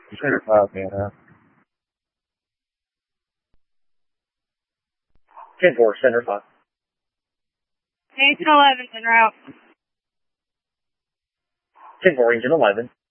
Center 5, man. 10-4, Center 5. 8 and 11's en route. 10-4, Engine 11.